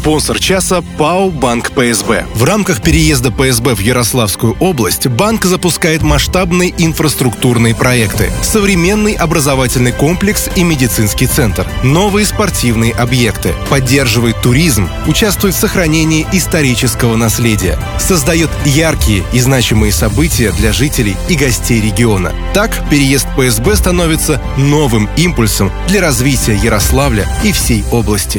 Спонсор часа ПАО «Банк ПСБ». В рамках переезда ПСБ в Ярославскую область банк запускает масштабные инфраструктурные проекты. Современный образовательный комплекс и медицинский центр. Новые спортивные объекты. Поддерживает туризм. Участвует в сохранении исторического наследия. Создает яркие и значимые события для жителей и гостей региона. Так, переезд ПСБ становится новым импульсом для развития Ярославля и всей области.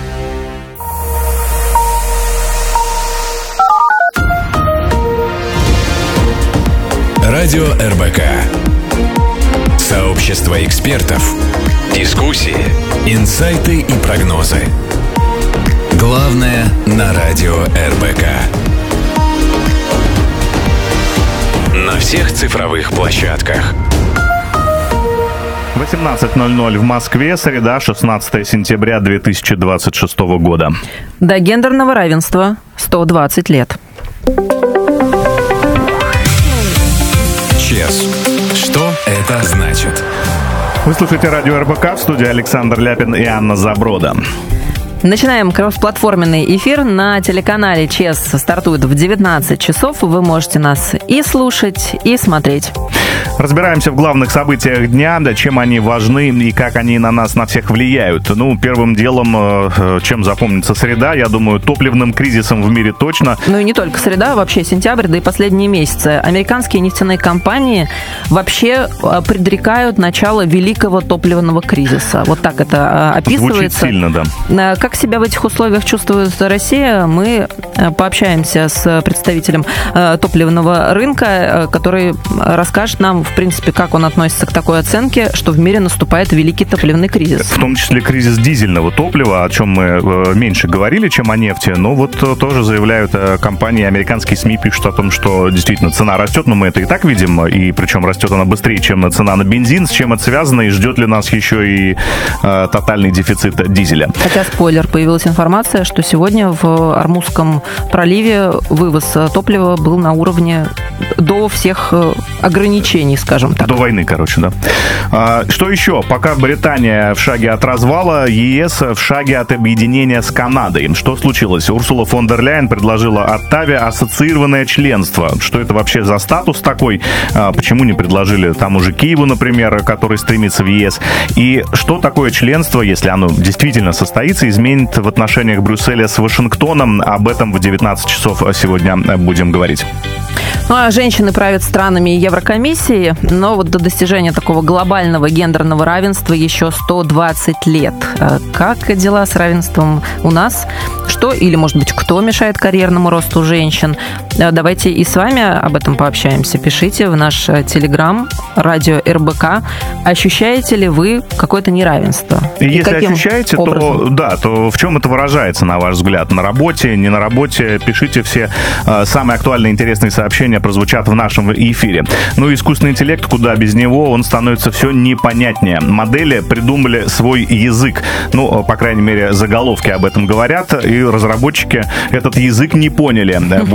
Радио РБК. Сообщество экспертов. Дискуссии, инсайты и прогнозы. Главное на радио РБК. На всех цифровых площадках. 18:00 в Москве, среда, 16 сентября 2026 года. До гендерного равенства 120 лет. ЧЕС. Что это значит? Вы слушаете радио РБК, в студии Александр Ляпин и Анна Заброда. Начинаем кроссплатформенный эфир на телеканале ЧЕС. Стартует в 19 часов. Вы можете нас и слушать, и смотреть. Разбираемся в главных событиях дня, чем они важны и как они на нас, на всех влияют. Первым делом, чем запомнится среда, я думаю, топливным кризисом в мире точно. Ну и не только среда, вообще сентябрь, да и последние месяцы. Американские нефтяные компании вообще предрекают начало великого топливного кризиса. Вот так это описывается. Звучит сильно, да. Как себя в этих условиях чувствует Россия, мы пообщаемся с представителем топливного рынка, который расскажет нам, в принципе, как он относится к такой оценке, что в мире наступает великий топливный кризис. В том числе кризис дизельного топлива, о чем мы меньше говорили, чем о нефти, но вот тоже заявляют компании, американские СМИ пишут о том, что действительно цена растет, но мы это и так видим, и причем растет она быстрее, чем цена на бензин, с чем это связано, и ждет ли нас еще и тотальный дефицит дизеля. Хотя, спойлер, появилась информация, что сегодня в Ормузском проливе вывоз топлива был на уровне до всех ограничений, скажем так. До войны, короче, да. Что еще? Пока Британия в шаге от развала, ЕС в шаге от объединения с Канадой. Что случилось? Урсула фон дер Ляйен предложила Оттаве ассоциированное членство. Что это вообще за статус такой? Почему не предложили тому же Киеву, например, который стремится в ЕС? И что такое членство, если оно действительно состоится, изменит в отношениях Брюсселя с Вашингтоном? Об этом в 19 часов сегодня будем говорить. Ну, а женщины правят странами Еврокомиссии, но вот до достижения такого глобального гендерного равенства еще 120 лет. Как дела с равенством у нас? Что или, может быть, кто мешает карьерному росту женщин? Давайте и с вами об этом пообщаемся. Пишите в наш телеграм радио РБК. Ощущаете ли вы какое-то неравенство? И если ощущаете, то в чем это выражается, на ваш взгляд? На работе, не на работе? Пишите все самые актуальные, интересные сообщения прозвучат в нашем эфире. Ну, искусственный интеллект, куда без него, он становится все непонятнее. Модели придумали свой язык. Ну, по крайней мере, заголовки об этом говорят, и разработчики этот язык не поняли.